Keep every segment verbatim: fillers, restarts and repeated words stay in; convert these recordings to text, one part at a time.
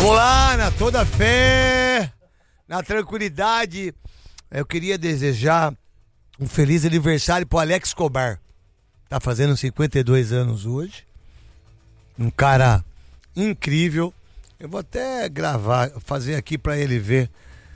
Vamos lá, na toda fé, na tranquilidade. Eu queria desejar um feliz aniversário pro Alex Escobar. Tá fazendo cinquenta e dois anos hoje. Um cara incrível. Eu vou até gravar, fazer aqui pra ele ver.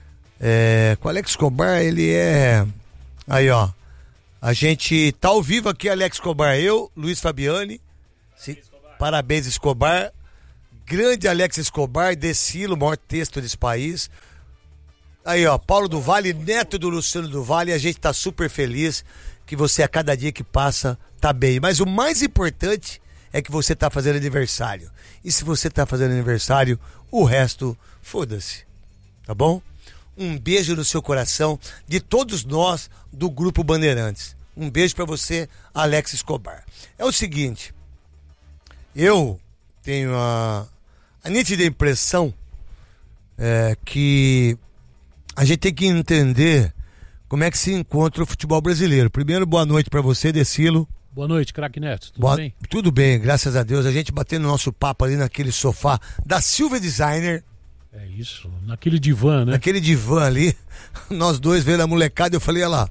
É, com o Alex Escobar, ele é... Aí, ó. A gente tá ao vivo aqui, Alex Escobar. Eu, Luiz Fabiani. Se... Parabéns, Escobar. Grande Alex Escobar, Decilo, o maior texto desse país. Aí, ó, Paulo do Vale, neto do Luciano do Vale. A gente tá super feliz que você, a cada dia que passa, tá bem. Mas o mais importante é que você tá fazendo aniversário. E se você tá fazendo aniversário, o resto, foda-se. Tá bom? Um beijo no seu coração de todos nós do Grupo Bandeirantes. Um beijo pra você, Alex Escobar. É o seguinte, eu tenho a, a nítida impressão é, que a gente tem que entender como é que se encontra o futebol brasileiro. Primeiro, boa noite pra você, Decilo. Boa noite, craque Neto. Tudo boa, bem? Tudo bem, graças a Deus. A gente batendo nosso papo ali naquele sofá da Silva Designer. É isso, naquele divã, né? Naquele divã ali, nós dois vendo a molecada, eu falei, olha lá,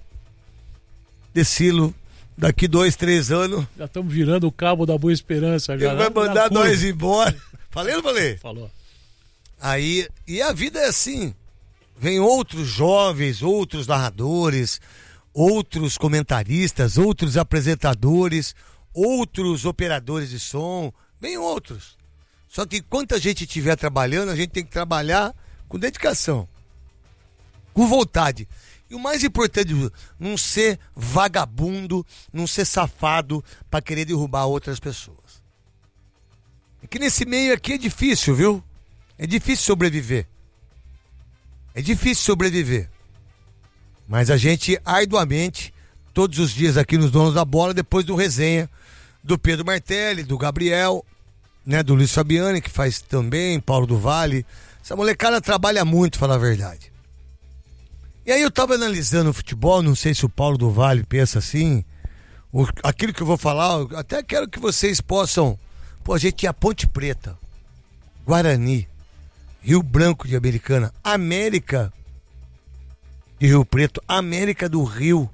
Decilo, daqui dois, três anos... Já estamos virando o cabo da Boa Esperança. Já, ele vai mandar nós embora. Falei ou não falei? Falou. Aí, e a vida é assim, vem outros jovens, outros narradores, outros comentaristas, outros apresentadores, outros operadores de som, vem outros. Só que enquanto a gente estiver trabalhando, a gente tem que trabalhar com dedicação, com vontade. E o mais importante, não ser vagabundo, não ser safado para querer derrubar outras pessoas. É que nesse meio aqui é difícil, viu? É difícil sobreviver. É difícil sobreviver. Mas a gente, arduamente, todos os dias aqui nos Donos da Bola, depois do resenha do Pedro Martelli, do Gabriel... Né, do Luiz Fabiani, que faz também, Paulo do Vale. Essa molecada trabalha muito, falar a verdade. E aí eu tava analisando o futebol, não sei se o Paulo do Vale pensa assim, o, aquilo que eu vou falar, eu até quero que vocês possam... Pô, a gente tinha Ponte Preta, Guarani, Rio Branco de Americana, América de Rio Preto, América do Rio.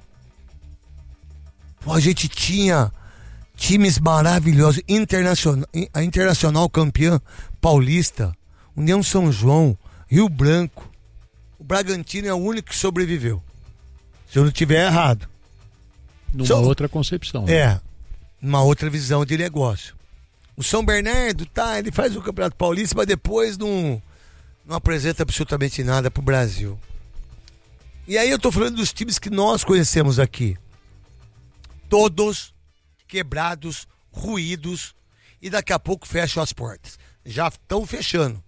Pô, a gente tinha... times maravilhosos, internacional, a Internacional campeã paulista, União São João, Rio Branco. O Bragantino é o único que sobreviveu. Se eu não estiver errado. Numa Só, outra concepção. Né? É, numa outra visão de negócio. O São Bernardo, tá, ele faz o Campeonato Paulista, mas depois não, não apresenta absolutamente nada pro Brasil. E aí eu tô falando dos times que nós conhecemos aqui. Todos quebrados, ruídos, e daqui a pouco fecham as portas. Já estão fechando.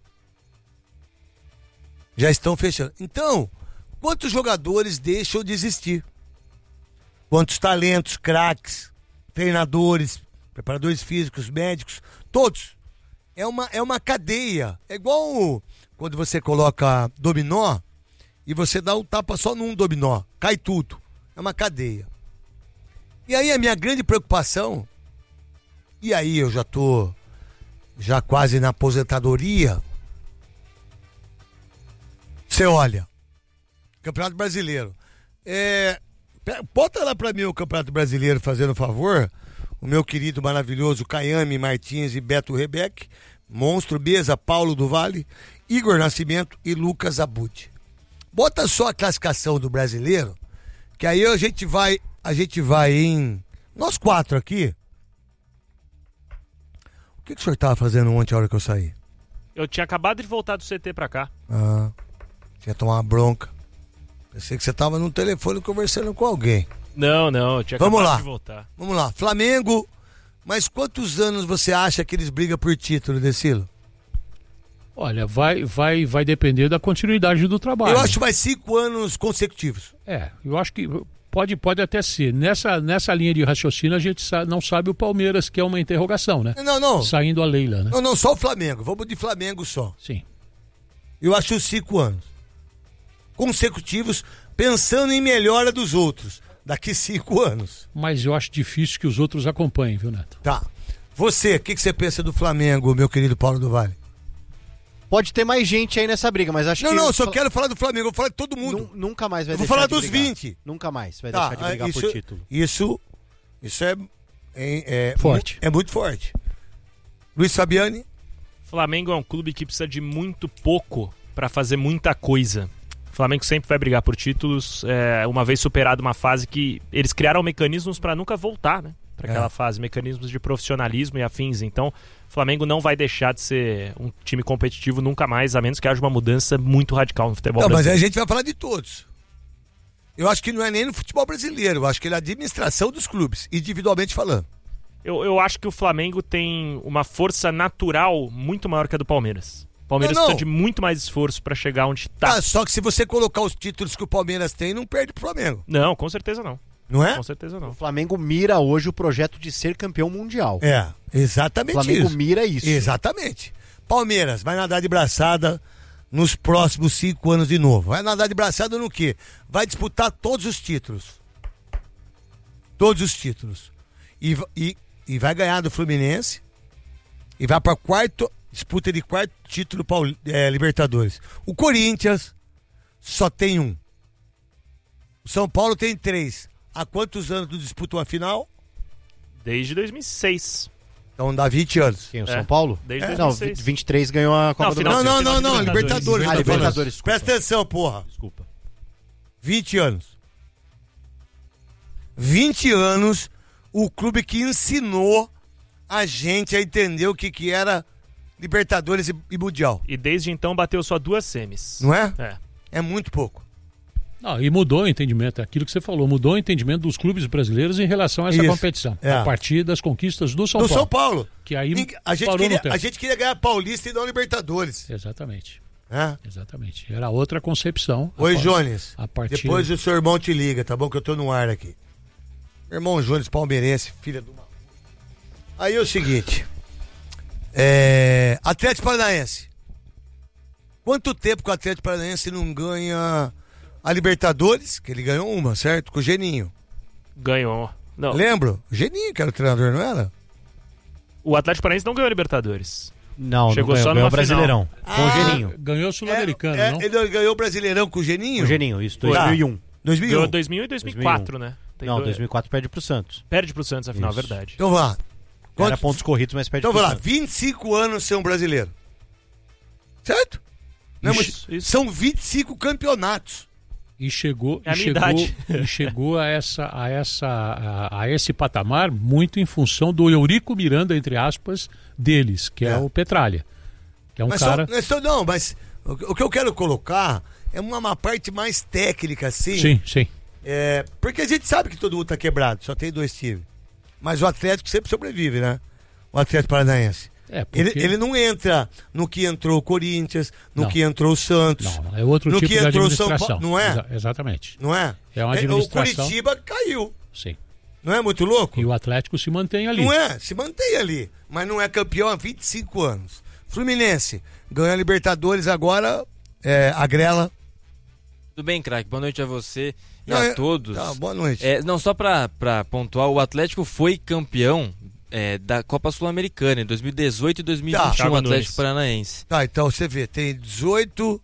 Já estão fechando. Então, quantos jogadores deixam de existir? Quantos talentos, craques, treinadores, preparadores físicos, médicos, todos. É uma, é uma cadeia. É igual quando você coloca dominó e você dá um tapa só num dominó. Cai tudo. É uma cadeia. E aí a minha grande preocupação, e aí eu já tô já quase na aposentadoria, você olha, Campeonato Brasileiro, é, bota lá pra mim o Campeonato Brasileiro, fazendo favor, o meu querido maravilhoso Caiame Martins e Beto Rebeck, Monstro Beza, Paulo do Vale, Igor Nascimento e Lucas Abud. Bota só a classificação do brasileiro, que aí a gente vai... A gente vai em... Nós quatro aqui. O que, que o senhor estava fazendo ontem, a hora que eu saí? Eu tinha acabado de voltar do C T pra cá. Ah, tinha tomado uma bronca. Pensei que você estava no telefone conversando com alguém. Não, não, eu tinha Vamos acabado lá. de voltar. Vamos lá. Flamengo, mas quantos anos você acha que eles brigam por título, Decilo? Olha, vai, vai, vai depender da continuidade do trabalho. Eu acho mais cinco anos consecutivos. É, eu acho que... Pode, pode até ser. Nessa, nessa linha de raciocínio, a gente sa- não sabe o Palmeiras, que é uma interrogação, né? Não, não. Saindo a Leila, né? Não, não, só o Flamengo. Vamos de Flamengo só. Sim. Eu acho cinco anos consecutivos, pensando em melhora dos outros. Daqui cinco anos. Mas eu acho difícil que os outros acompanhem, viu, Neto? Tá. Você, o que, que você pensa do Flamengo, meu querido Paulo do Vale? Pode ter mais gente aí nessa briga, mas acho Não, que... não, eu só Fla- quero falar do Flamengo, eu vou falar de todo mundo. Nu- Nunca mais vai Eu vou deixar falar de dos brigar. vinte. Nunca mais vai Tá, deixar de brigar isso, por título. Isso, isso é, é, é Forte. mu- É muito forte. Luiz Fabiani, Flamengo é um clube que precisa de muito pouco para fazer muita coisa. O Flamengo sempre vai brigar por títulos, é, uma vez superado uma fase que eles criaram mecanismos para nunca voltar, né? Para aquela É. fase, mecanismos de profissionalismo e afins. Então, o Flamengo não vai deixar de ser um time competitivo nunca mais, a menos que haja uma mudança muito radical no futebol não, mas aí a brasileiro. gente vai falar de todos. Eu acho que não é nem no futebol brasileiro, eu acho que é na administração dos clubes, individualmente falando. Eu, eu acho que o Flamengo tem uma força natural muito maior que a do Palmeiras. O Palmeiras Não, não. precisa de muito mais esforço para chegar onde tá. Tá, só que se você colocar os títulos que o Palmeiras tem, não perde pro Flamengo, Não, com certeza não. não é? Com certeza não. O Flamengo mira hoje o projeto de ser campeão mundial. É, O exatamente Flamengo isso. mira isso. Exatamente. Palmeiras vai nadar de braçada nos próximos cinco anos de novo. Vai nadar de braçada no quê? Vai disputar todos os títulos. Todos os títulos. E, e, e vai ganhar do Fluminense. E vai para quarto disputa de quarto título Paul, é, Libertadores. O Corinthians só tem um. O São Paulo tem três. Há quantos anos não disputa uma final? Desde dois mil e seis. Então dá vinte anos. Quem, o É. São Paulo? Desde Não, dois mil e seis. vinte e três ganhou a Copa Não, do final- Brasil. Não, não, não, não, Libertadores. Libertadores. Ah, tá falando. Libertadores, desculpa. Presta atenção, porra. Desculpa. vinte anos. vinte anos, o clube que ensinou a gente a entender o que, que era Libertadores e, e Mundial. E desde então bateu só duas semis. Não é? É. É muito pouco. Não, e mudou o entendimento, é aquilo que você falou, mudou o entendimento dos clubes brasileiros em relação a essa Isso, competição. é. A partir das conquistas do São Do Paulo. São Paulo. Que aí Ninguém- a, gente parou queria, no tempo. a gente queria ganhar Paulista e não Libertadores. Exatamente, Né? exatamente. Era outra concepção. Oi, Após- Jones. A partir... Depois o seu irmão te liga, tá bom? Que eu tô no ar aqui. Meu irmão Jones, palmeirense, filha do mal. Aí é o seguinte. É... Atlético Paranaense. Quanto tempo que o Atlético Paranaense não ganha a Libertadores? Que ele ganhou uma, certo? Com o Geninho. Ganhou. Não, Lembro? O Geninho que era o treinador, não era? o Atlético Paranaense não ganhou a Libertadores. Não, Chegou não ganhou, só ganhou numa o Brasileirão. final. Com o Ah. Geninho. Ganhou o Sul-Americano, É, não? Ele ganhou o Brasileirão com o Geninho? O Geninho, isso, Tá. dois mil e um. dois mil e um. Ganhou dois mil e dois mil e quatro, né? Tem Não, dois- dois mil e quatro perde pro Santos. Perde pro Santos, afinal, Isso. verdade. Então vamos lá. Era Quanto- pontos corridos, mas perde Então pro vamos lá. Santos. vinte e cinco anos ser um brasileiro. Certo? Não, mas Isso, isso. São vinte e cinco campeonatos. E chegou, É a e minha chegou, idade. e chegou a, essa, a, essa, a, a esse patamar muito em função do Eurico Miranda, entre aspas, deles, que é, É. o Petralha. Que é um mas cara... só, não, é só- não, mas o, o que eu quero colocar é uma, uma parte mais técnica, assim. Sim, sim. É, porque a gente sabe que todo mundo tá quebrado, só tem dois times. Mas o Atlético sempre sobrevive, né? O Atlético Paranaense. É, porque... Ele, ele não entra no que entrou o Corinthians, no Não. que entrou o Santos. Não, é outro No tipo que de entrou o São administração. Paulo, não é? Exa- exatamente. Não é? É uma O administração. Curitiba caiu. Sim. Não é muito louco? E o Atlético se mantém ali. Não é? Se mantém ali. Mas não é campeão há vinte e cinco anos. Fluminense ganhou a Libertadores agora, é, a Grela. Tudo bem, craque? Boa noite a você e Não, a é- todos. Tá, boa noite. É, não, só pra, pra pontuar, o Atlético foi campeão é, da Copa Sul-Americana em dois mil e dezoito e dois mil e vinte e um, Thiago o Atlético Nunes. Paranaense. Tá, então você vê, tem dezoito,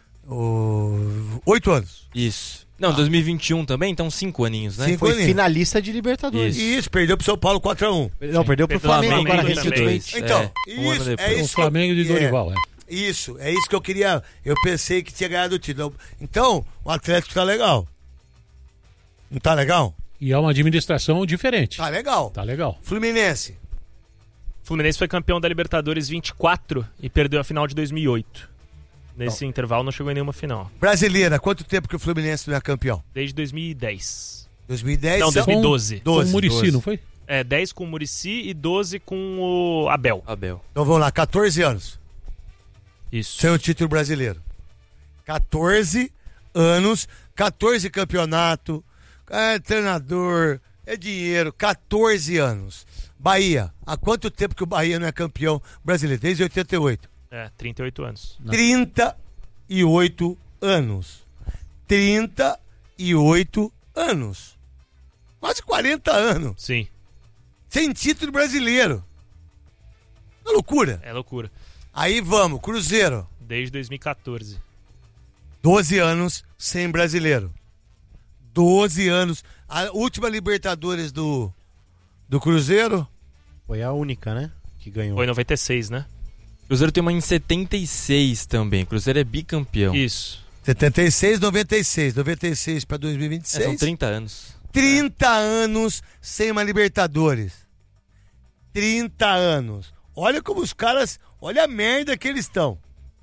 oito anos. Isso. Não, dois mil e vinte e um também, então cinco aninhos, né? Cinco Foi aninhos. finalista de Libertadores. Isso. E isso, perdeu pro São Paulo quatro a um. Não, perdeu pro Pelo Flamengo, Flamengo agora também. recentemente. Então, É, um ano isso, é depois. O isso. que eu- Flamengo de é, Dorival, é. Isso, é isso que eu queria. Eu pensei que tinha ganhado o título. Então, o Atlético tá legal. Não tá legal? E é uma administração diferente. Tá legal. Tá legal. Fluminense. O Fluminense foi campeão da Libertadores vinte e quatro e perdeu a final de dois mil e oito. Nesse intervalo não chegou em nenhuma final. Brasileira, quanto tempo que o Fluminense não é campeão? Desde dois mil e dez. dois mil e dez? Não, são- dois mil e doze. Com o Muricy, doze. não foi? É, dez com o Muricy e doze com o Abel. Abel. Então vamos lá, catorze anos. Isso. Sem o título brasileiro. catorze anos, catorze campeonato, é treinador, é dinheiro, catorze anos. Bahia, há quanto tempo que o Bahia não é campeão brasileiro? Desde oitenta e oito. É, trinta e oito anos. Não. trinta e oito anos. trinta e oito anos. Quase quarenta anos. Sim, Sem título brasileiro. Uma loucura. é loucura. Aí vamos, Cruzeiro. Desde dois mil e quatorze. doze anos sem brasileiro. doze anos. A última Libertadores do, do Cruzeiro? Foi a única, né? Que ganhou. Foi em noventa e seis, né? O Cruzeiro tem uma em setenta e seis também. O Cruzeiro é bicampeão. Isso. setenta e seis, noventa e seis. noventa e seis para dois mil e vinte e seis. É, são trinta anos. trinta anos sem uma Libertadores. trinta anos. Olha como os caras... Olha a merda que eles estão.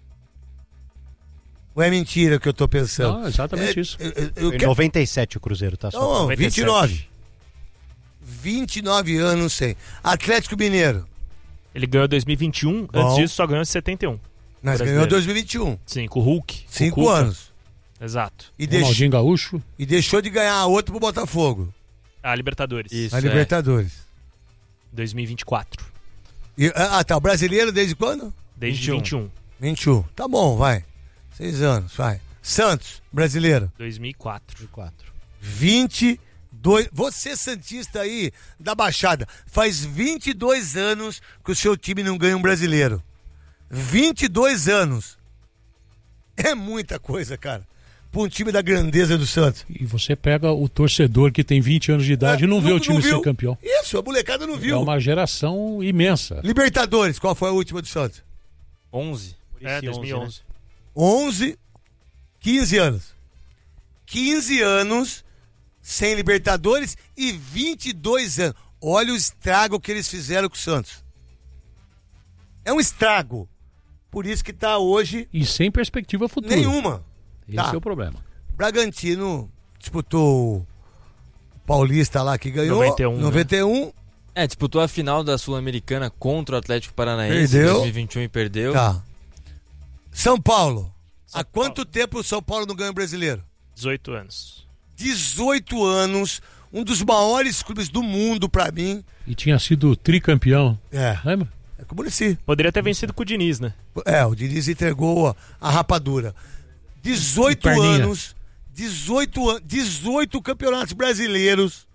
Ou é mentira que eu tô pensando? Não, exatamente É, isso. Eu, eu, eu Foi em quero- noventa e sete o Cruzeiro, tá? Só Não, noventa e vinte e nove. vinte e nove anos sem. Atlético Mineiro. Ele ganhou em dois mil e vinte e um, Bom. antes disso só ganhou em setenta e um. Nós Brasileiro. ganhamos dois mil e vinte e um. Sim, com o Hulk. com o Cinco Cuca. anos. Exato. E, deix... Ronaldinho Gaúcho. e deixou de ganhar a outra pro Botafogo. A Libertadores. Isso. Na é. Libertadores. dois mil e vinte e quatro. E, ah, tá. O brasileiro desde quando? Desde vinte e um. vinte e um. vinte e um. Tá bom, vai. Seis anos, vai. Santos, brasileiro. dois mil e quatro. quatro. vinte e dois. Você, Santista aí da Baixada, faz vinte e dois anos que o seu time não ganha um brasileiro. vinte e dois anos. É muita coisa, cara. Pra um time da grandeza do Santos. E você pega o torcedor que tem vinte anos de idade É, e não vê não- o time não viu. ser campeão. Isso, a molecada não É viu. uma geração imensa. Libertadores, qual foi a última do Santos? onze. É, Esse dois mil e onze, onze. onze, quinze anos. quinze anos sem Libertadores e vinte e dois anos. Olha o estrago que eles fizeram com o Santos. É um estrago. Por isso que tá hoje E sem perspectiva futura. nenhuma. Esse Tá. é o problema. Bragantino disputou o Paulista lá que ganhou. noventa e um, né? noventa e um. É, disputou a final da Sul-Americana contra o Atlético Paranaense Perdeu. em dois mil e vinte e um e perdeu. Tá. São Paulo. São Há quanto tempo o São Paulo não ganha o brasileiro? dezoito anos. dezoito anos. Um dos maiores clubes do mundo pra mim. E tinha sido tricampeão. É. Lembra? É como Muricy. Poderia ter vencido com o Diniz, né? É, o Diniz entregou a, a rapadura. dezoito Perninha. anos. dezoito, an- dezoito campeonatos brasileiros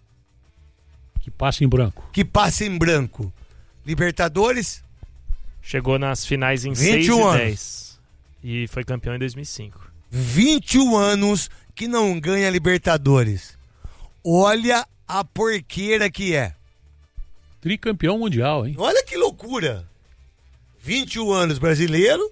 Que passa em branco. que passa em branco. Libertadores, Chegou nas finais em vinte seis e um e anos. dez. E foi campeão em dois mil e cinco. vinte e um anos que não ganha Libertadores. Olha a porqueira que é. Tricampeão mundial, hein? Olha que loucura. vinte e um anos brasileiro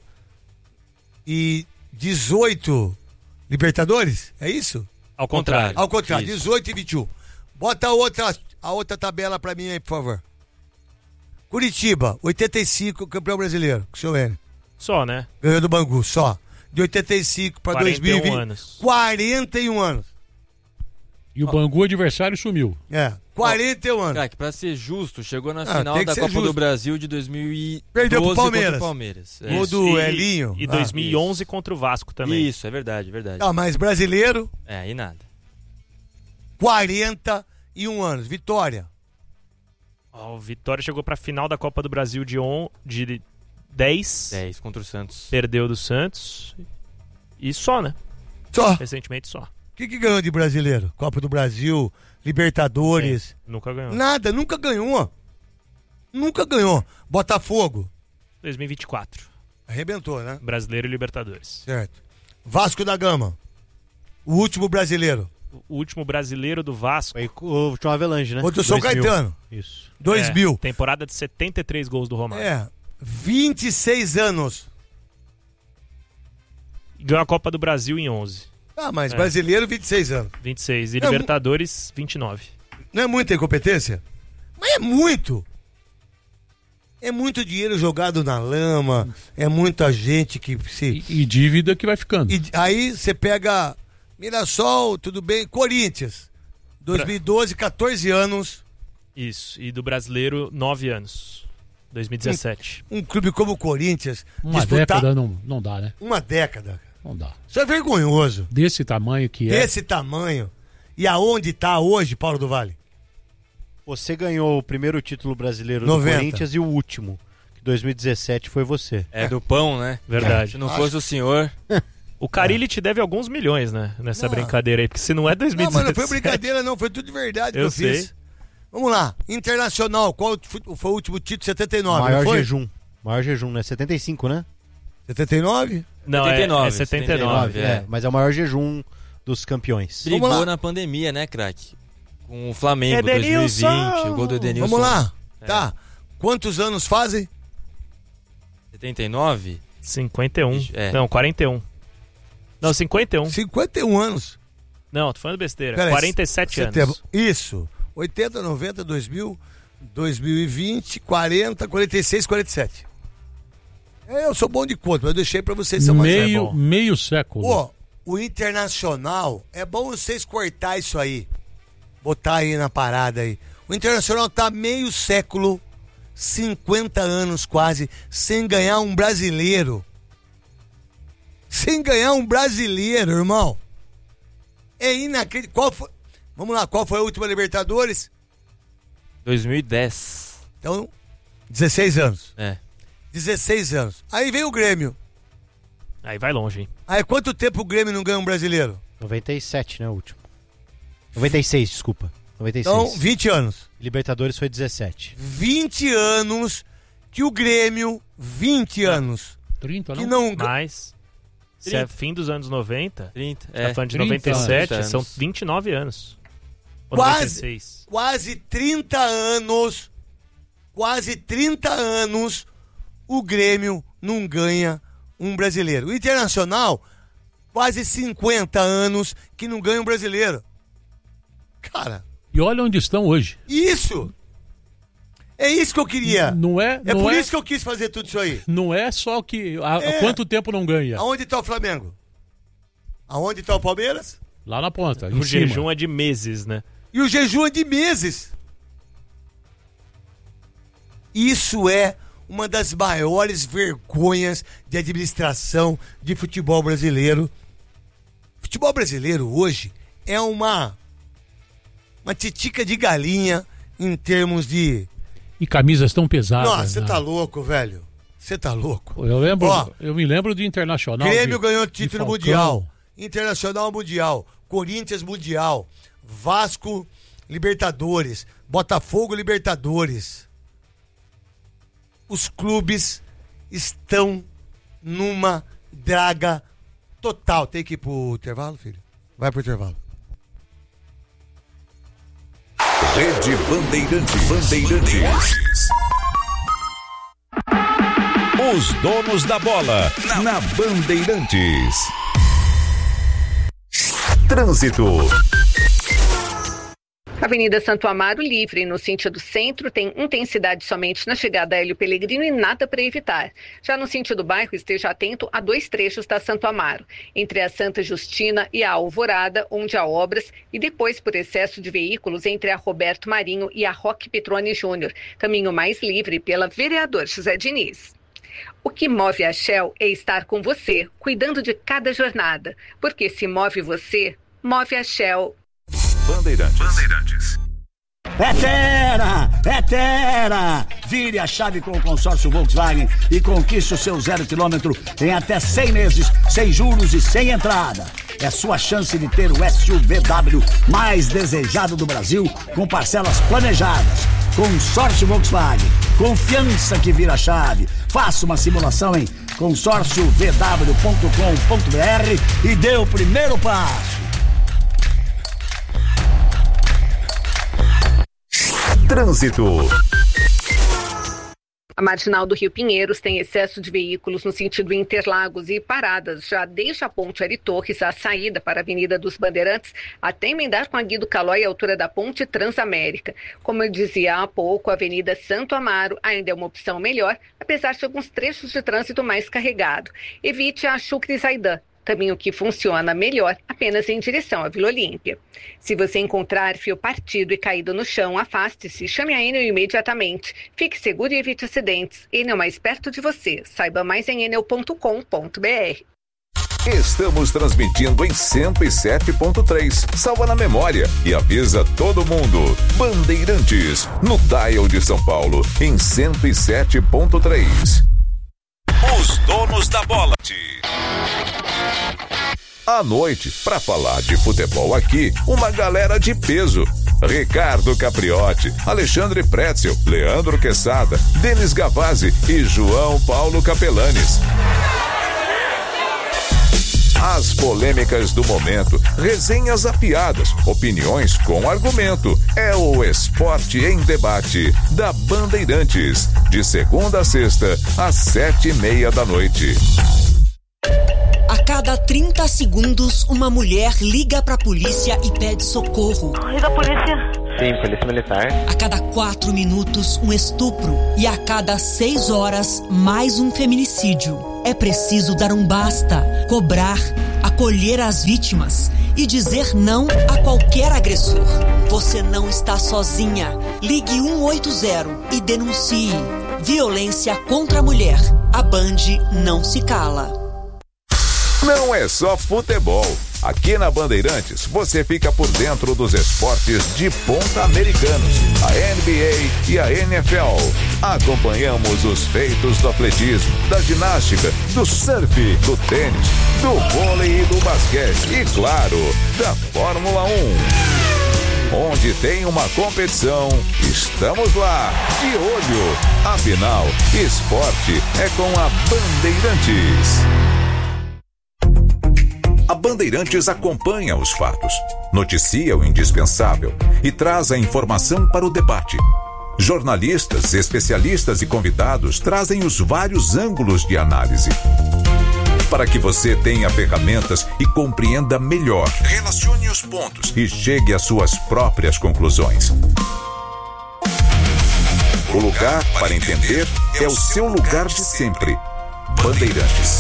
e dezoito Libertadores, é isso? Ao contrário. Ao contrário, Isso. dezoito e vinte e um. Bota a outra, a outra tabela pra mim aí, por favor. Curitiba, oitenta e cinco, campeão brasileiro, com o seu N. Só, né? Ganhou do Bangu, só. De oitenta e cinco pra dois mil e vinte. quarenta e um anos. quarenta e um anos. E o Bangu adversário sumiu. É, quarenta e um anos. Cara, que pra ser justo, chegou na Ah, final tem que da ser Copa justo. do Brasil de dois mil e doze Perdeu pro Palmeiras. contra o Palmeiras. É. Gol do E- Elinho. E Ah, dois mil e onze contra o Vasco também. Isso, é verdade, é verdade. Ah, mas brasileiro, É, aí nada. quarenta e um anos. Vitória. Ó, o Vitória chegou pra final da Copa do Brasil de, on... de dez. dez contra o Santos. Perdeu do Santos. E só, né? Só. O Recentemente só. que, que ganhou de brasileiro? Copa do Brasil, Libertadores. Nunca ganhou. Nada, nunca ganhou. Nunca ganhou. Botafogo. dois mil e vinte e quatro. Arrebentou, né? Brasileiro e Libertadores. Certo. Vasco da Gama. O último brasileiro. O último brasileiro do Vasco. Foi o João Avelange, né? Contra o São dois mil. Caetano. Isso. dois É, mil. Temporada de setenta e três gols do Romário. É. vinte e seis anos. Ganhou a Copa do Brasil em onze. Ah, mas É. brasileiro, vinte e seis anos. vinte e seis. E Não, Libertadores, vinte e nove. Não é muita incompetência? Mas é muito. É muito dinheiro jogado na lama. É muita gente que se... E, e dívida que vai ficando. E aí você pega Mirassol, tudo bem, Corinthians. dois mil e doze, catorze anos. Isso. E do brasileiro, nove anos. dois mil e dezessete. Um clube como o Corinthians Uma disputar década não, não dá, né? uma década. Não dá. Isso é vergonhoso. Desse tamanho que é. Desse tamanho. E aonde está hoje, Paulo do Vale? Você ganhou o primeiro título brasileiro noventa. do Corinthians e o último. Que dois mil e dezessete foi você. É do pão, né? Verdade. Se não fosse o senhor. O Carilli te deve alguns milhões, né? Nessa Não. brincadeira aí. Porque se não é dois mil e Não, dezessete... mas não foi brincadeira, não. Foi tudo de verdade que Eu eu fiz. sei. Vamos lá. Internacional. Qual foi o último título? setenta e nove, Maior não foi? jejum. Maior jejum, né? setenta e cinco, né? setenta e nove? Não, setenta e nove, é, é setenta e nove. É, é, mas é o maior jejum dos campeões. Brigou na pandemia, né, craque? Com o Flamengo, Edenilson! dois mil e vinte, o gol do Edenilson. Vamos lá. É. Tá. Quantos anos fazem? setenta e nove? cinquenta e um. É. Não, quarenta e um. Não, cinquenta e um. cinquenta e um anos. Não, tô falando besteira. Pera aí, quarenta e sete setembro. anos. Isso. oitenta, noventa, dois mil, dois mil e vinte, quarenta, quarenta e seis, quarenta e sete. É, eu sou bom de conta, mas eu deixei pra vocês ser mais Meio, bom. meio século. Ó, o Internacional, é bom vocês cortar isso aí. Botar aí na parada aí. O Internacional tá meio século, cinquenta anos quase, sem ganhar um brasileiro. Sem ganhar um brasileiro, irmão. É inacreditável. Qual foi... Vamos lá, qual foi a última Libertadores? dois mil e dez. Então, dezesseis anos. É. dezesseis anos. Aí vem o Grêmio. Aí vai longe, hein? Aí quanto tempo o Grêmio não ganha um brasileiro? noventa e sete, né, o último. noventa e seis, desculpa. noventa e seis. Então, vinte anos. Libertadores foi dezessete. vinte anos que o Grêmio, vinte anos, trinta, que não? não ganha. Mas, se é fim dos anos noventa, trinta. tá É. falando de trinta noventa e sete, anos. são vinte e nove anos. Ou Quase. noventa e seis. Quase trinta anos, quase trinta anos, o Grêmio não ganha um brasileiro. O Internacional, quase cinquenta anos que não ganha um brasileiro. Cara, E olha onde estão hoje. isso! É isso que eu queria. Não é, É não por é, isso que eu quis fazer tudo isso aí. não é só que há É. quanto tempo não ganha. Aonde tá o Flamengo? Aonde tá o Palmeiras? Lá na ponta, em O cima. jejum é de meses, né? E o jejum é de meses. Isso é uma das maiores vergonhas de administração de futebol brasileiro. Futebol brasileiro hoje é uma uma titica de galinha em termos de... E camisas tão pesadas. Nossa, você né? tá louco, velho. Você tá louco. Eu lembro, Ó, eu me lembro do Internacional. Grêmio de- ganhou de título Falcão. mundial. Internacional mundial. Corinthians mundial. Vasco Libertadores. Botafogo Libertadores. Os clubes estão numa draga total. Tem que ir pro intervalo, filho? Vai pro intervalo. Rede Bandeirantes. Bandeirantes. Os donos da bola na Bandeirantes. Trânsito. Avenida Santo Amaro livre no sentido centro tem intensidade somente na chegada a Hélio Pellegrino e nada para evitar. Já no sentido bairro, esteja atento a dois trechos da Santo Amaro, entre a Santa Justina e a Alvorada, onde há obras, e depois por excesso de veículos entre a Roberto Marinho e a Roque Petrone Júnior, caminho mais livre pela Vereador José Diniz. O que move a Shell é estar com você, cuidando de cada jornada, porque se move você, move a Shell. Bandeirantes. Bandeirantes. É Terra! É Terra! Vire a chave com o consórcio Volkswagen e conquiste o seu zero quilômetro em até cem meses, sem juros e sem entrada. É sua chance de ter o S U V W mais desejado do Brasil, com parcelas planejadas. Consórcio Volkswagen. Confiança que vira chave. Faça uma simulação em consórcio v w ponto com ponto b r e dê o primeiro passo. Trânsito. A marginal do Rio Pinheiros tem excesso de veículos no sentido Interlagos e paradas já desde a ponte Ari Torres, a saída para a Avenida dos Bandeirantes, até emendar com a Guido Calói, a altura da ponte Transamérica. Como eu dizia há pouco, a Avenida Santo Amaro ainda é uma opção melhor, apesar de alguns trechos de trânsito mais carregado. Evite a Chucre Zaidan, caminho que funciona melhor apenas em direção à Vila Olímpia. Se você encontrar fio partido e caído no chão, afaste-se, chame a Enel imediatamente. Fique seguro e evite acidentes. Enel mais perto de você. Saiba mais em enel ponto com ponto b r. Estamos transmitindo em cento e sete ponto três. Salva na memória e avisa todo mundo. Bandeirantes, no dial de São Paulo, em cento e sete ponto três. Os donos da bola. À noite, para falar de futebol aqui, uma galera de peso. Ricardo Capriotti, Alexandre Pretzel, Leandro Quesada, Denis Gavazzi e João Paulo Capelanes. polêmicas do momento, resenhas afiadas, opiniões com argumento. É o Esporte em Debate, da Bandeirantes. De segunda a sexta, às sete e meia da noite. A cada trinta segundos, uma mulher liga pra polícia e pede socorro. Liga a polícia. Sim, polícia militar. A cada quatro minutos, um estupro. E a cada seis horas, mais um feminicídio. É preciso dar um basta, cobrar, acolher as vítimas e dizer não a qualquer agressor. Você não está sozinha. Ligue um oito zero e denuncie. Violência contra a mulher. A Band não se cala. Não é só futebol. Aqui na Bandeirantes, você fica por dentro dos esportes de ponta americanos, a N B A e a N F L. Acompanhamos os feitos do atletismo, da ginástica, do surf, do tênis, do vôlei e do basquete e, claro, da Fórmula um. Onde tem uma competição, estamos lá, de olho. Afinal, esporte é com a Bandeirantes. A Bandeirantes acompanha os fatos, noticia o indispensável e traz a informação para o debate. Jornalistas, especialistas e convidados trazem os vários ângulos de análise, para que você tenha ferramentas e compreenda melhor, relacione os pontos e chegue às suas próprias conclusões. O lugar para entender é o seu lugar de sempre. Bandeirantes.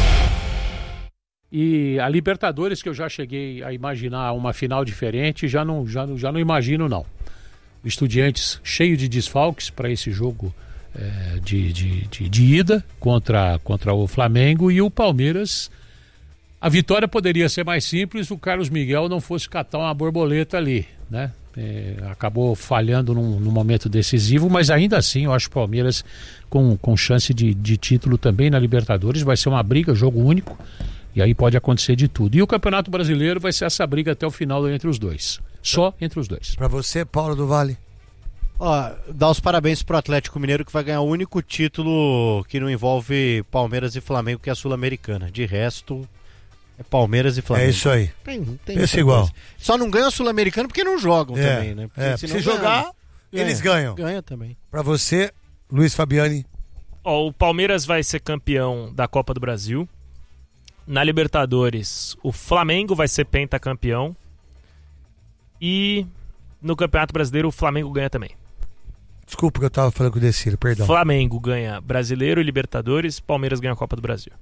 E a Libertadores, que eu já cheguei a imaginar uma final diferente, já não, já, já não imagino, não. O Estudiantes cheio de desfalques para esse jogo é, de, de, de, de ida contra, contra o Flamengo, e o Palmeiras, a vitória poderia ser mais simples se o Carlos Miguel não fosse catar uma borboleta ali, né? É, acabou falhando num, num momento decisivo, mas ainda assim eu acho o Palmeiras com, com chance de, de título também na Libertadores. Vai ser uma briga, jogo único. E aí pode acontecer de tudo. E o Campeonato Brasileiro vai ser essa briga até o final entre os dois. Só entre os dois. Pra você, Paulo do Vale. Ó, dá os parabéns pro Atlético Mineiro, que vai ganhar o único título que não envolve Palmeiras e Flamengo, que é a Sul-Americana. De resto, é Palmeiras e Flamengo. É isso aí. Tem, tem Pensa igual. Coisa. Só não ganha a Sul-Americana porque não jogam é, também, né? Porque é, se, se não jogar, ganha, eles ganham. Ganha também. Pra você, Luiz Fabiani. Ó, o Palmeiras vai ser campeão da Copa do Brasil. Na Libertadores, o Flamengo vai ser pentacampeão. E no Campeonato Brasileiro, o Flamengo ganha também. Desculpa que eu tava falando com o Decílio, perdão. Flamengo ganha Brasileiro e Libertadores, Palmeiras ganha a Copa do Brasil.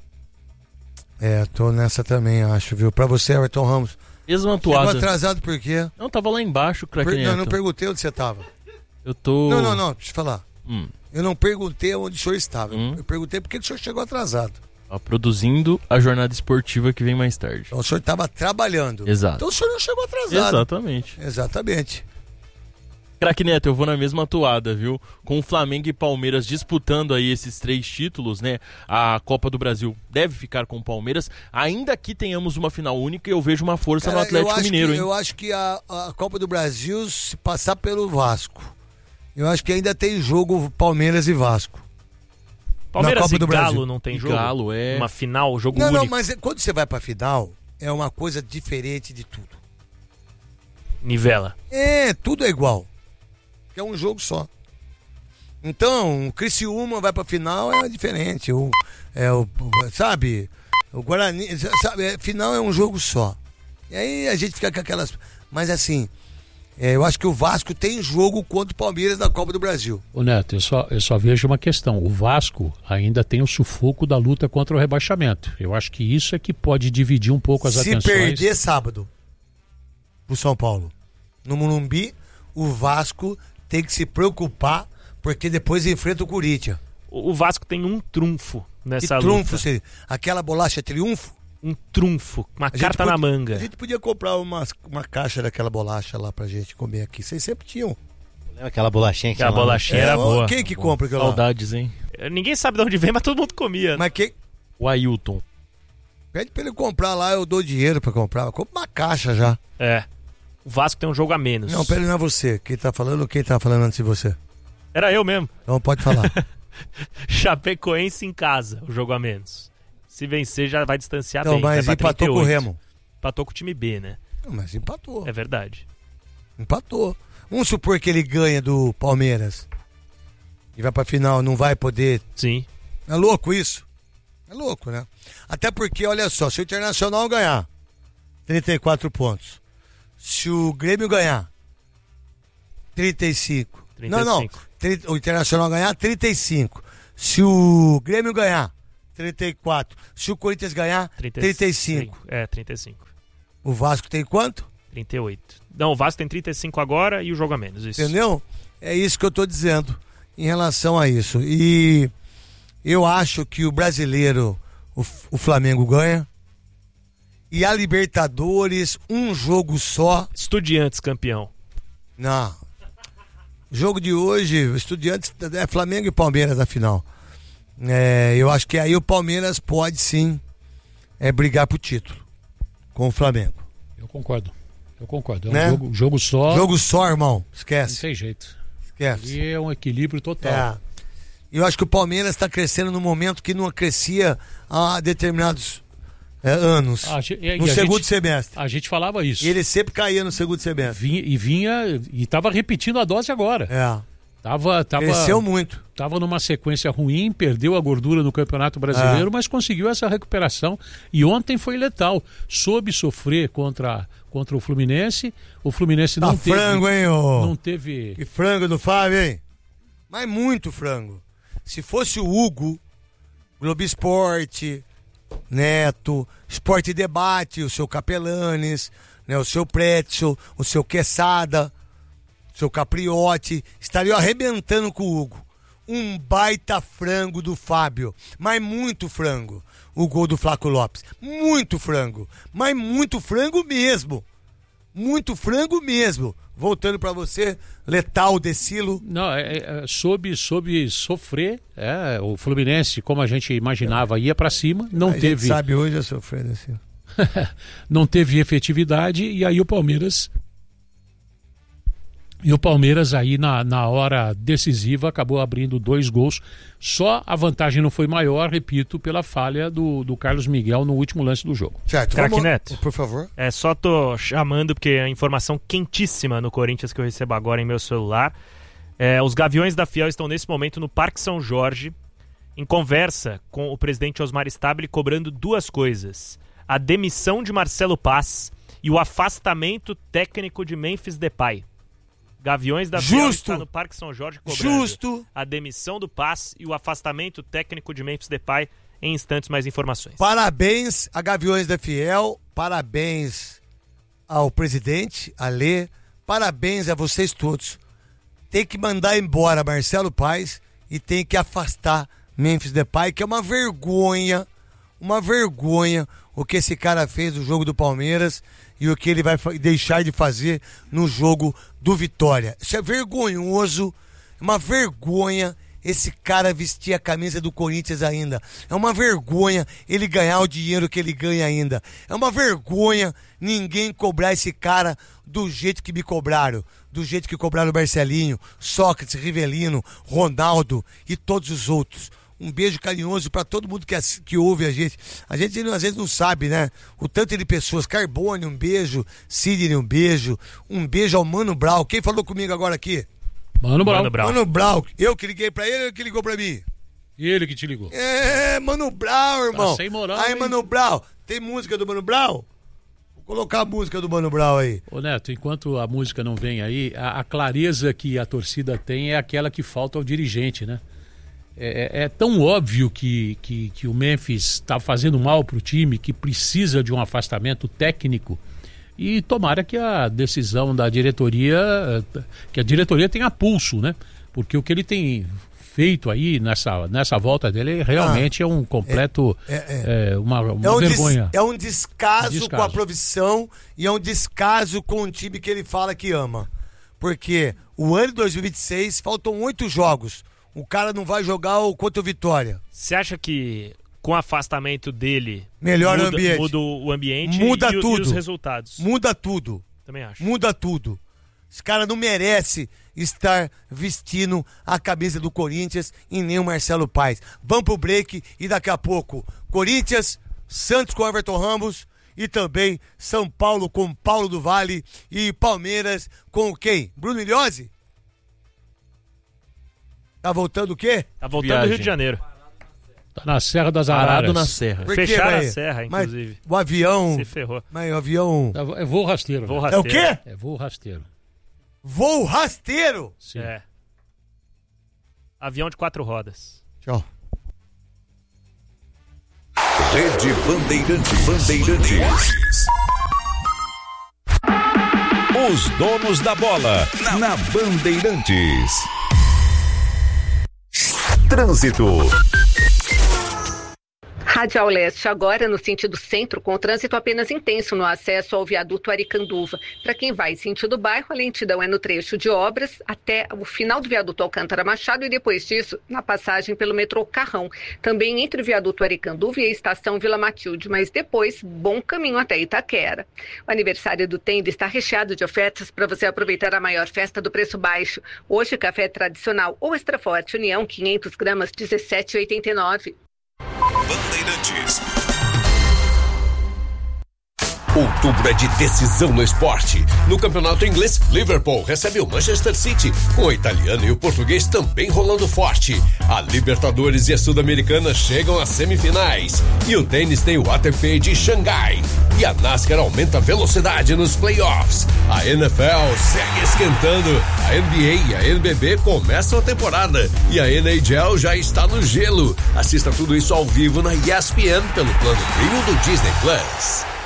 É, tô nessa também, acho, viu? Pra você, Everton Ramos. Mesma atuada. Chegou atrasado por quê? Não, tava lá embaixo, craque Per... Neto. Não, não perguntei onde você tava. Eu tô... Não, não, não, deixa eu falar. Hum. Eu não perguntei onde o senhor estava. Hum. Eu perguntei porque o senhor chegou atrasado. Ó, produzindo a jornada esportiva que vem mais tarde. Então o senhor estava trabalhando. Exato. Então o senhor não chegou atrasado. Exatamente. Exatamente. Craque Neto, eu vou na mesma atuada, viu? Com o Flamengo e Palmeiras disputando aí esses três títulos, né? A Copa do Brasil deve ficar com o Palmeiras. Ainda que tenhamos uma final única, eu vejo uma força Cara, no Atlético eu acho Mineiro, que, hein? Eu acho que a, a Copa do Brasil, se passar pelo Vasco, eu acho que ainda tem jogo Palmeiras e Vasco. Palmeiras Copa e do Galo Brasil. não tem E jogo? Galo, é. Uma final, jogo Não, único. não, mas quando você vai pra final, é uma coisa diferente de tudo. Nivela. É, tudo é igual. É um jogo só. Então, o Criciúma vai pra final, é diferente. O, é o, sabe? O Guarani, sabe? É, final é um jogo só. E aí a gente fica com aquelas... Mas assim, é, eu acho que o Vasco tem jogo contra o Palmeiras na Copa do Brasil. Ô Neto, eu só, eu só vejo uma questão. O Vasco ainda tem o sufoco da luta contra o rebaixamento. Eu acho que isso é que pode dividir um pouco as Se atenções. Se perder sábado pro São Paulo, no Morumbi, o Vasco tem que se preocupar, porque depois enfrenta o Corinthians. O Vasco tem um trunfo nessa que trunfo luta. Seria? Aquela bolacha triunfo? Um trunfo, uma a carta podia, na manga. A gente podia comprar uma, uma caixa daquela bolacha lá pra gente comer aqui. Vocês sempre tinham. Lembra aquela bolachinha que Aquela bolachinha é, era boa. Quem que compra aquilo lá? Saudades, hein? Ninguém sabe de onde vem, mas todo mundo comia. Mas quem... O Ailton. Pede pra ele comprar lá, eu dou dinheiro pra comprar. Compra uma caixa já. É. O Vasco tem um jogo a menos. Não, pera, não é você. Quem tá falando ou quem tá falando antes de você? Era eu mesmo. Então pode falar. Chapecoense em casa, o jogo a menos. Se vencer, já vai distanciar Não, bem. mas vai pra empatou trinta e com o oito. Remo. Empatou com o time B, né? Não, mas empatou. É verdade. Empatou. Vamos supor que ele ganha do Palmeiras e vai pra final, não vai poder. Sim. É louco isso? É louco, né? Até porque, olha só, se o Internacional ganhar trinta e quatro pontos, se o Grêmio ganhar trinta e cinco. trinta e cinco. Não, não. trinta, o Internacional ganhar trinta e cinco. Se o Grêmio ganhar trinta e quatro. Se o Corinthians ganhar trinta e cinco. É, trinta e cinco. O Vasco tem quanto? trinta e oito. Não, o Vasco tem trinta e cinco agora e o jogo a menos. Isso. Entendeu? É isso que eu tô dizendo em relação a isso. E eu acho que o brasileiro, o, o Flamengo ganha. E a Libertadores, um jogo só. Estudiantes campeão. Não. Jogo de hoje, o Estudiantes é Flamengo e Palmeiras na final. É, eu acho que aí o Palmeiras pode sim é, brigar pro título com o Flamengo. Eu concordo. Eu concordo. É um Né? jogo, jogo só. Jogo só, irmão. Não Esquece. tem jeito. Esquece. E é um equilíbrio total. É. Eu acho que o Palmeiras está crescendo num momento que não crescia há determinados é, anos. A ge- e- no e a segundo gente- semestre. A gente falava isso. E ele sempre caía no segundo semestre. Vinha, e vinha e estava repetindo a dose agora. É. Tava, tava, Cresceu muito. Tava numa sequência ruim, perdeu a gordura no Campeonato Brasileiro, É. mas conseguiu essa recuperação. E ontem foi letal. Soube sofrer contra, contra o Fluminense. O Fluminense não Tá teve. frango, hein, ô? Não teve. Que frango do Fábio, hein? Mas muito frango. Se fosse o Hugo, Globo Esporte, Neto, Esporte Debate, o seu Capelanes, né, o seu Pretzel, o seu Quesada, o seu Capriotti, estariam arrebentando com o Hugo. Um baita frango do Fábio, mas muito frango. O gol do Flaco Lopes. Muito frango, mas muito frango mesmo. Muito frango mesmo. Voltando pra você, letal Decilo. Não, é, é, soube, soube sofrer. É, o Fluminense, como a gente imaginava, ia para cima. Não a teve. gente sabe hoje a sofrer Decilo. Não teve efetividade. E aí o Palmeiras. E o Palmeiras aí na, na hora decisiva acabou abrindo dois gols. Só a vantagem não foi maior, repito, pela falha do, do Carlos Miguel no último lance do jogo. Certo, Craque vamos- Neto. Por favor. É, só tô chamando porque a informação quentíssima no Corinthians que eu recebo agora em meu celular. É, os Gaviões da Fiel estão nesse momento no Parque São Jorge, em conversa com o presidente Osmar Stabile, cobrando duas coisas: a demissão de Marcelo Paz e o afastamento técnico de Memphis Depay. Gaviões da Fiel Justo. está no Parque São Jorge cobrando Justo. a demissão do Paz e o afastamento técnico de Memphis Depay. Em instantes, mais informações. Parabéns a Gaviões da Fiel, parabéns ao presidente, Alê, parabéns a vocês todos. Tem que mandar embora Marcelo Paes e tem que afastar Memphis Depay, que é uma vergonha, uma vergonha o que esse cara fez no jogo do Palmeiras e o que ele vai fa- deixar de fazer no jogo do Vitória. Isso é vergonhoso, uma vergonha esse cara vestir a camisa do Corinthians ainda. É uma vergonha ele ganhar o dinheiro que ele ganha ainda. É uma vergonha ninguém cobrar esse cara do jeito que me cobraram. Do jeito que cobraram o Marcelinho, Sócrates, Rivelino, Ronaldo e todos os outros. Um beijo carinhoso pra todo mundo que, ass- que ouve a gente. A gente às vezes não sabe, né? O tanto de pessoas. Carbone, um beijo. Sidney, um beijo. Um beijo ao Mano Brown. Quem falou comigo agora aqui? Mano Brown. Mano Brown. Mano Brown. Eu que liguei pra ele ou ele que ligou pra mim? E ele que te ligou. É, Mano Brown, irmão. Tá sem moral, Aí, hein? Mano Brown. Tem música do Mano Brown? Vou colocar a música do Mano Brown aí. Ô Neto, enquanto a música não vem aí, a, a clareza que a torcida tem é aquela que falta ao dirigente, né? É, é- é tão óbvio que, que, que o Memphis está fazendo mal pro time, que precisa de um afastamento técnico. E tomara que a decisão da diretoria, eh, que a diretoria tenha pulso, né? Porque o que ele tem feito aí nessa, nessa volta dele realmente é um completo, é- é- eh, uma, uma É um, des- vergonha. é um descaso, Descaso. com a profissão e é um descaso com o time que ele fala que ama. Porque o ano de dois mil e vinte e seis faltam oito jogos. O cara não vai jogar o contra o Vitória. Você acha que com o afastamento dele Melhora o muda, ambiente. muda o ambiente Muda e, o- tudo. e os resultados? Muda tudo. Também acho. Muda tudo. Esse cara não merece estar vestindo a camisa do Corinthians e nem o Marcelo Paes. Vamos pro break e daqui a pouco, Corinthians, Santos com Everton Ramos e também São Paulo com Paulo do Vale e Palmeiras com quem? Bruno Ilhose? Tá voltando o quê? Tá voltando Viagem. do Rio de Janeiro. Tá na Serra das Araras. Parado na Serra. Por quê, Fecharam a velho? serra, Mas inclusive. o avião... Se ferrou. Mas o avião... É voo rasteiro. Voo né? É o rasteiro. quê? É voo rasteiro. Voo rasteiro? Sim. É. Avião de quatro rodas. Tchau. Rede Bandeirantes. Bandeirantes. Os donos da bola na, na Bandeirantes. Trânsito. Radial Leste, agora no sentido centro, com o trânsito apenas intenso no acesso ao viaduto Aricanduva. Para quem vai sentido bairro, a lentidão é no trecho de obras até o final do viaduto Alcântara Machado e depois disso, na passagem pelo metrô Carrão. Também entre o viaduto Aricanduva e a estação Vila Matilde, mas depois, bom caminho até Itaquera. O aniversário do Tenda está recheado de ofertas para você aproveitar a maior festa do preço baixo. Hoje, café tradicional ou extra forte União, quinhentas gramas, dezessete reais e oitenta e nove centavos. Bandeirantes. Outubro é de decisão no esporte. No campeonato inglês, Liverpool recebe o Manchester City, com o italiano e o português também rolando forte. A Libertadores e a Sul-Americana chegam às semifinais. E o tênis tem o A T P de Xangai. E a NASCAR aumenta a velocidade nos playoffs. A N F L segue esquentando. A N B A e a N B B começam a temporada. E a N H L já está no gelo. Assista tudo isso ao vivo na E S P N pelo plano Premium do Disney Plus.